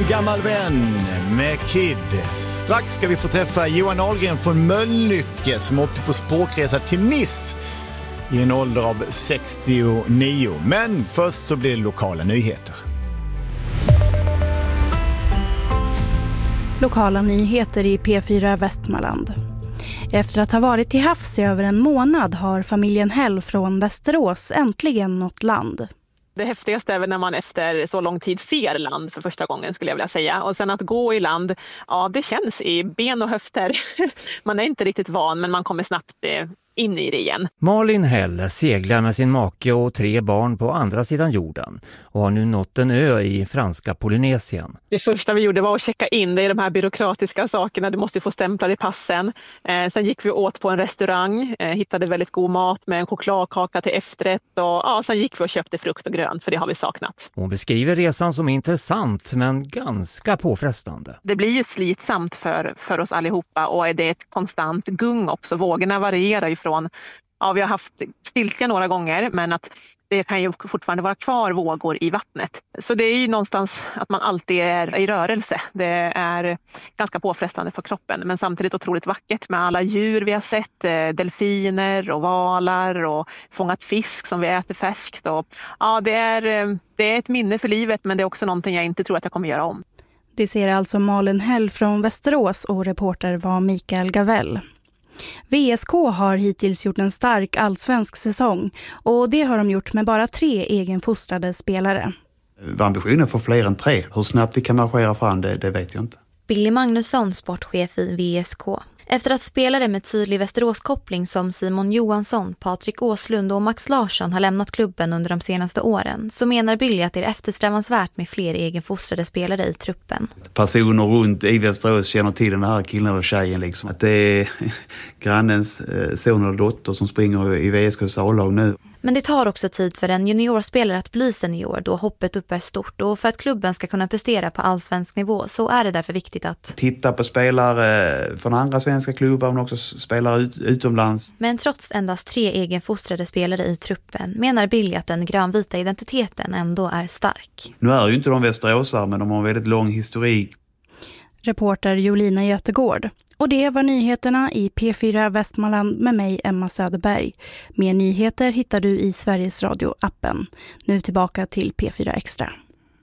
en gammal vän med Kid. Strax ska vi få träffa Johan Ahlgren från Mölnlycke som åkte på språkresa till Nice i en ålder av 69. Men först så blir det lokala nyheter. Lokala nyheter i P4 Västmanland. Efter att ha varit till havs i över en månad har familjen Häll från Västerås äntligen nått land. Det häftigaste är väl när man efter så lång tid ser land för första gången, skulle jag vilja säga. Och sen att gå i land, ja, det känns i ben och höfter. Man är inte riktigt van, men man kommer snabbt in i det igen. Malin Häll seglar med sin make och 3 barn på andra sidan jorden och har nu nått en ö i franska Polynesien. Det första vi gjorde var att checka in. Det är de här byråkratiska sakerna. Du måste få stämplar i passen. Sen gick vi åt på en restaurang. Hittade väldigt god mat med en chokladkaka till efterrätt. Och sen gick vi och köpte frukt och grönt, för det har vi saknat. Hon beskriver resan som intressant men ganska påfrestande. Det blir ju slitsamt för oss allihopa, och det är ett konstant gung också. Vågorna varierar ju från, ja, vi har haft stiltja några gånger, men att det kan ju fortfarande vara kvar vågor i vattnet. Så det är ju någonstans att man alltid är i rörelse. Det är ganska påfrestande för kroppen, men samtidigt otroligt vackert med alla djur vi har sett. Delfiner och valar och fångat fisk som vi äter färskt. Och, ja, det är ett minne för livet, men det är också någonting jag inte tror att jag kommer göra om. Det ser alltså Malin Häll från Västerås, och reporter var Mikael Gavell. VSK har hittills gjort en stark allsvensk säsong, och det har de gjort med bara 3 egenfostrade spelare. Ambitionen för fler än 3. Hur snabbt vi kan marschera fram, det vet jag inte. Billy Magnusson, sportchef i VSK. Efter att spelare med tydlig Västeråskoppling som Simon Johansson, Patrik Åslund och Max Larsson har lämnat klubben under de senaste åren, så menar Billy att det är eftersträvansvärt med fler egenfostrade spelare i truppen. Personer runt i Västerås känner till den här killen och tjejen liksom. Att det är grannens son eller dotter som springer i VSKs A-lag nu. Men det tar också tid för en juniorspelare att bli senior, då hoppet upp är stort, och för att klubben ska kunna prestera på allsvensk nivå så är det därför viktigt att titta på spelare från andra svenska klubbar, men också spelare utomlands. Men trots endast 3 egenfostrade spelare i truppen menar Billy att den grönvita identiteten ändå är stark. Nu är ju inte de västeråsare, men de har en väldigt lång historik. Reporter Jolina Götegård. Och det var nyheterna i P4 Västmanland med mig, Emma Söderberg. Mer nyheter hittar du i Sveriges Radio-appen. Nu tillbaka till P4 Extra.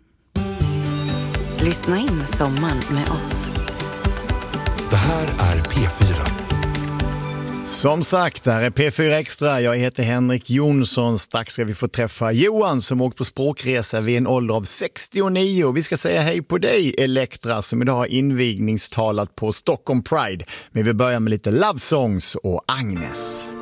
Lyssna in sommaren med oss. Det här är P4. Som sagt, det här är P4 Extra. Jag heter Henrik Jonsson. Strax ska vi få träffa Johan som åkt på språkresa vid en ålder av 69. Vi ska säga hej på dig, Elektra, som idag har invigningstalat på Stockholm Pride. Men vi börjar med lite Love Songs och Agnes.